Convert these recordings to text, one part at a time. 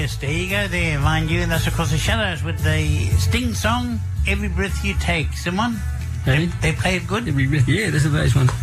Yes, there you go there, mind you, and that's of course the Shadows with the Sting song, Every Breath You Take. Someone? Hey? They play it good? Every Breath, yeah, that's a nice one.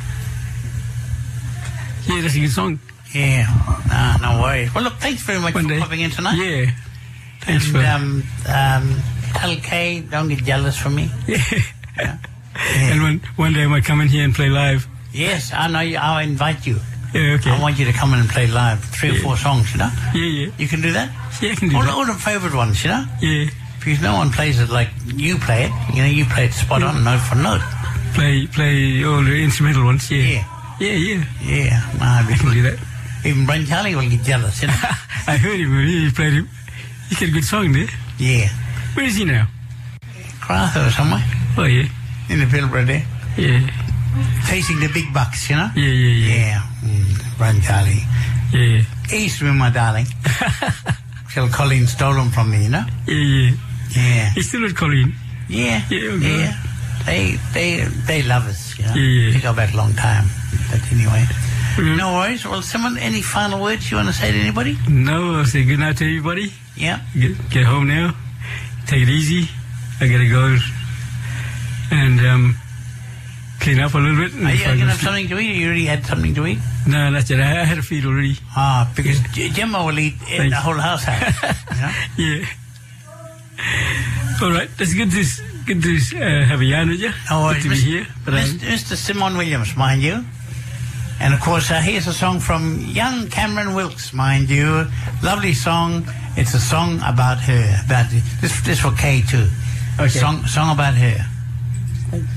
Yeah, that's a good song. Yeah, no worries. Well, look, thanks very much for popping in tonight. Yeah. Thanks and, tell Kay, don't get jealous from me. Yeah. And one day I might come in here and play live. Yes, I know. I'll invite you. Yeah, okay. I want you to come in and play live 3 or 4 songs, you know? Yeah. You can do that? Yeah, I can do that. All the favourite ones, you know? Yeah. Because no one plays it like you play it. You know, you play it spot on, note for note. Play all the instrumental ones, yeah. Yeah. No, I can do that. Even Brian Charlie will get jealous, you know? I heard him, he played him. He got a good song there. Yeah. Where is he now? Crather or somewhere. Oh, yeah. In the Pilbara there. Yeah. Facing the big bucks, you know? Yeah. Brian Charlie. Yeah. He used to be my darling. Till Colleen stole him from me, you know? Yeah. He's still with Colleen? Yeah. They love us, you know? Yeah. They go back a long time. But anyway. No worries. Well, someone, any final words you want to say to anybody? No, I'll say good night to everybody. Yeah. Get home now. Take it easy. I gotta go and clean up a little bit. Are you going to have something to eat? You already had something to eat? No, that's it. I had a feed already. Because Gemma will eat the whole house has, you know? Yeah. All right. That's good to have a yarn with you. Oh, good to be here. Mr. Simon Williams, mind you. And of course, here's a song from young Cameron Wilkes, mind you. Lovely song. It's a song about her. This for Kay too. Okay. Song about her.